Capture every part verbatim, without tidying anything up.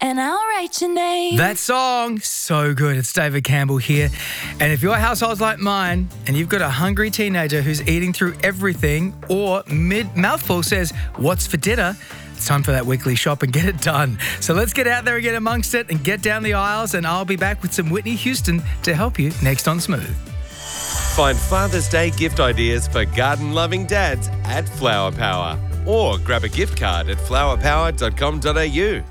and I'll write your name. That song, so good. It's David Campbell here. And if your household's like mine and you've got a hungry teenager who's eating through everything or mid-mouthful says, what's for dinner? It's time for that weekly shop and get it done. So let's get out there and get amongst it and get down the aisles, and I'll be back with some Whitney Houston to help you next on Smooth. Find Father's Day gift ideas for garden-loving dads at Flower Power. Or grab a gift card at flower power dot com dot a u.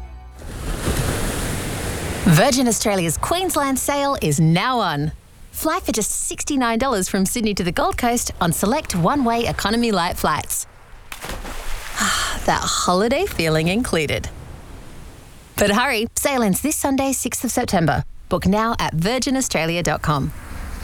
Virgin Australia's Queensland sale is now on. Fly for just sixty-nine dollars from Sydney to the Gold Coast on select one-way economy light flights. That holiday feeling included. But hurry, sale ends this Sunday, sixth of September. Book now at virgin australia dot com.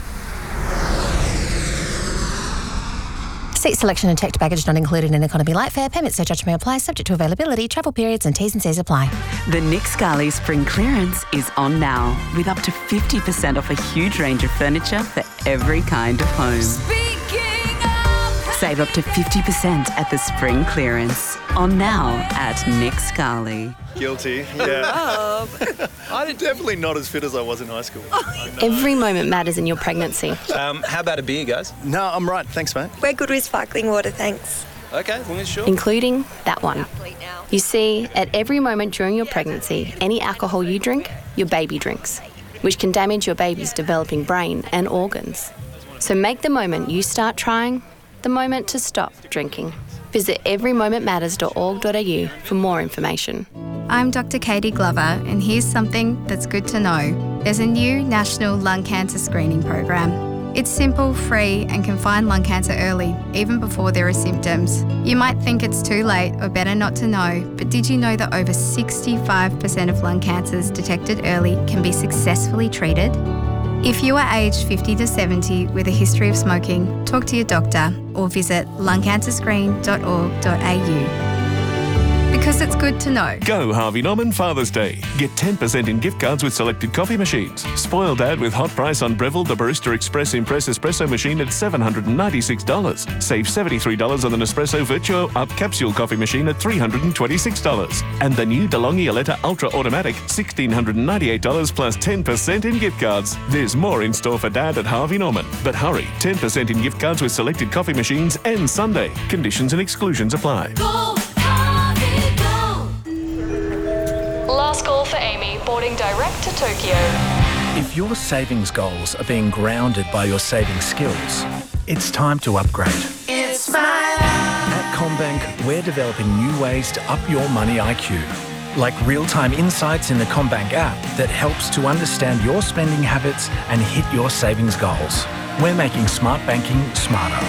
Seat selection and checked baggage not included in economy light fare. Payment surcharge may apply, subject to availability, travel periods and T's and C's apply. The Nick Scali Spring Clearance is on now, with up to fifty percent off a huge range of furniture for every kind of home. Save up to fifty percent at the Spring Clearance. On now at Nick Scali. Guilty, yeah. I'm definitely not as fit as I was in high school. Every moment matters in your pregnancy. Um, how about a beer, guys? No, I'm right. Thanks, mate. We're good with sparkling water, thanks. Okay, as long as you're sure. Including that one. You see, at every moment during your pregnancy, any alcohol you drink, your baby drinks, which can damage your baby's developing brain and organs. So make the moment you start trying the moment to stop drinking. Visit every moment matters dot org dot a u for more information. I'm Doctor Katie Glover, and here's something that's good to know. There's a new national lung cancer screening program. It's simple, free, and can find lung cancer early, even before there are symptoms. You might think it's too late or better not to know, but did you know that over sixty-five percent of lung cancers detected early can be successfully treated? If you are aged fifty to seventy with a history of smoking, talk to your doctor or visit lung cancer screen dot org dot a u. Because it's good to know. Go Harvey Norman Father's Day. Get ten percent in gift cards with selected coffee machines. Spoil Dad with hot price on Breville the Barista Express Impress Espresso machine at seven hundred ninety-six dollars. Save seventy-three dollars on the Nespresso Virtuo Up Capsule coffee machine at three hundred twenty-six dollars. And the new DeLonghi Aletta Ultra Automatic, one thousand six hundred ninety-eight dollars plus ten percent in gift cards. There's more in store for Dad at Harvey Norman. But hurry, ten percent in gift cards with selected coffee machines and Sunday. Conditions and exclusions apply. Go, Harvey, go. Last call for Amy, boarding direct to Tokyo. If your savings goals are being grounded by your saving skills, it's time to upgrade. It's my life. At CommBank, we're developing new ways to up your money I Q, like real-time insights in the CommBank app that helps to understand your spending habits and hit your savings goals. We're making smart banking smarter.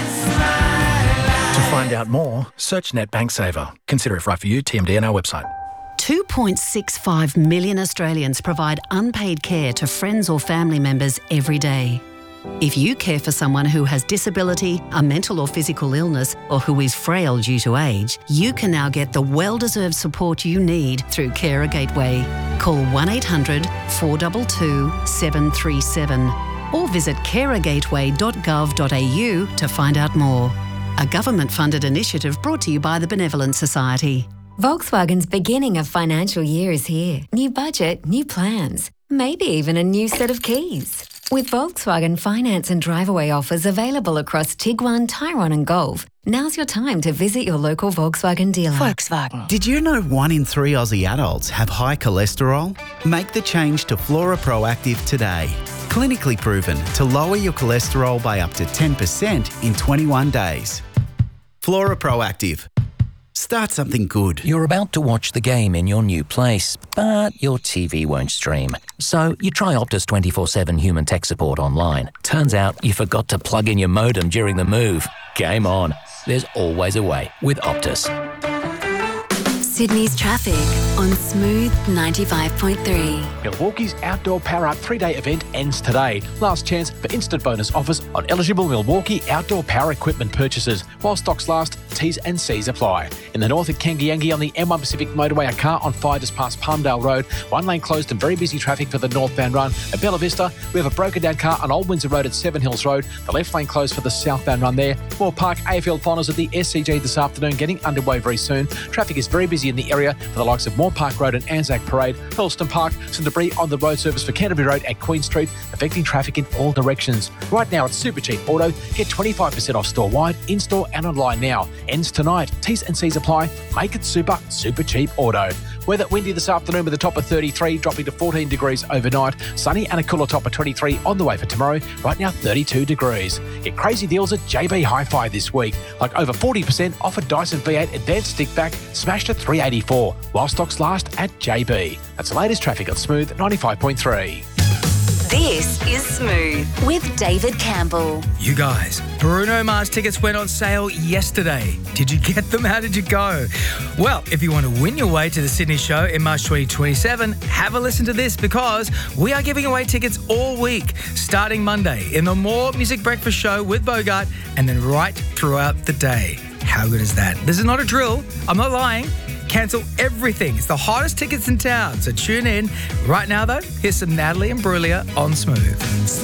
To find out more, search NetBank Saver. Consider if right for you. T M D on our website. two point six five million Australians provide unpaid care to friends or family members every day. If you care for someone who has disability, a mental or physical illness, or who is frail due to age, you can now get the well-deserved support you need through Carer Gateway. Call one eight hundred four two two seven three seven or visit carer gateway dot gov dot a u to find out more. A government-funded initiative brought to you by the Benevolent Society. Volkswagen's beginning of financial year is here. New budget, new plans, maybe even a new set of keys. With Volkswagen finance and drive-away offers available across Tiguan, Tyrone and Golf, now's your time to visit your local Volkswagen dealer. Volkswagen. Did you know one in three Aussie adults have high cholesterol? Make the change to Flora Proactive today. Clinically proven to lower your cholesterol by up to ten percent in twenty-one days. Flora Proactive. Start something good. You're about to watch the game in your new place, but your T V won't stream. So you try Optus twenty-four seven human tech support online. Turns out you forgot to plug in your modem during the move. Game on. There's always a way with Optus. Sydney's traffic on Smooth ninety-five point three. Milwaukee's Outdoor Power Up three-day event ends today. Last chance for instant bonus offers on eligible Milwaukee outdoor power equipment purchases. While stocks last, T's and C's apply. In the north at Kangiangi on the M one Pacific motorway, a car on fire just past Palmdale Road. One lane closed and very busy traffic for the northbound run. At Bella Vista, we have a broken down car on Old Windsor Road at Seven Hills Road. The left lane closed for the southbound run there. Moore Park A F L finals at the S C G this afternoon, getting underway very soon. Traffic is very busy in the area for the likes of Moore Park Road and Anzac Parade. Hurlston Park, some debris on the road surface for Canterbury Road and Queen Street, affecting traffic in all directions. Right now at Super Cheap Auto, get twenty-five percent off store-wide, in-store and online now. Ends tonight. T's and C's apply. Make it super, super cheap auto. Weather windy this afternoon with a top of thirty-three, dropping to fourteen degrees overnight. Sunny and a cooler top of twenty-three on the way for tomorrow. Right now, thirty-two degrees. Get crazy deals at J B Hi-Fi this week. Like over forty percent off a Dyson V eight Advanced Stick Vac, smashed at three hundred eighty-four dollars, while stocks last at J B. That's the latest traffic on Smooth ninety-five point three. This is Smooth with David Campbell. You guys, Bruno Mars tickets went on sale yesterday. Did you get them? How did you go? Well, if you want to win your way to the Sydney show in March twenty twenty-seven, have a listen to this because we are giving away tickets all week, starting Monday in the More Music Breakfast show with Bogart and then right throughout the day. How good is that? This is not a drill. I'm not lying. Cancel everything. It's the hottest tickets in town. So tune in. Right now, though, here's some Natalie and Brulia on Smooth.